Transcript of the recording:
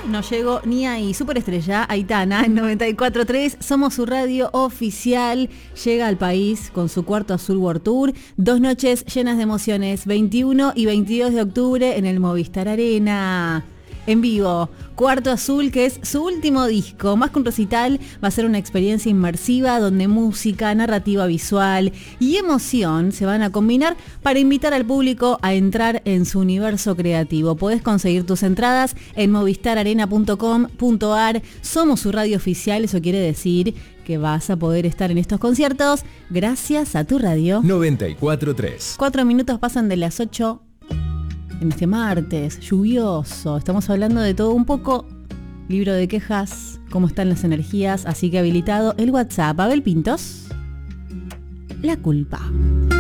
no llego ni ahí. Superestrella, Aitana, en 94.3. Somos su radio oficial. Llega al país con su Cuarto Azul World Tour. 2 noches llenas de emociones. 21 y 22 de octubre en el Movistar Arena. En vivo, Cuarto Azul, que es su último disco. Más que un recital, va a ser una experiencia inmersiva donde música, narrativa visual y emoción se van a combinar para invitar al público a entrar en su universo creativo. Podés conseguir tus entradas en movistararena.com.ar. Somos su radio oficial, eso quiere decir que vas a poder estar en estos conciertos gracias a tu radio. 94.3. 4 minutos pasan de las 8. En este martes lluvioso, estamos hablando de todo un poco. Libro de quejas, cómo están las energías, así que habilitado el WhatsApp. Abel Pintos, la culpa.